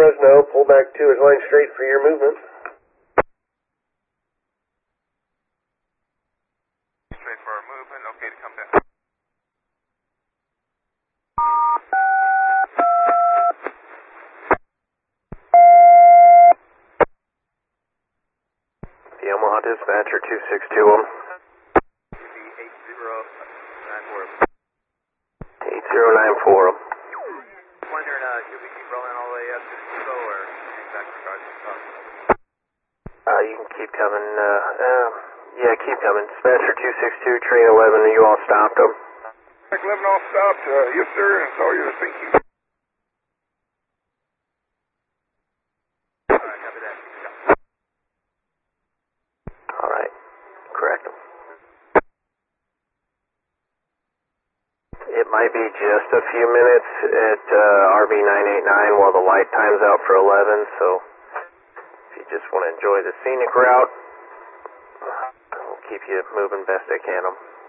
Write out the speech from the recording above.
Fresno, pull back to his line straight for your movement. Straight for our movement, okay to come down. The Omaha Dispatcher 2621. 8094. 8094. Wondering, should we keep rolling all the way up to the depot or hang back for cars to talk? You can keep coming, yeah, keep coming. Dispatcher 262, train 11, you all stopped them. Track 11 all stopped, yes sir, and Sawyer, thank you. Alright, copy that. Alright, correct them. It might be just a few minutes at RB 989 while the light time's out for 11, so if you just want to enjoy the scenic route, I'll keep you moving best I can.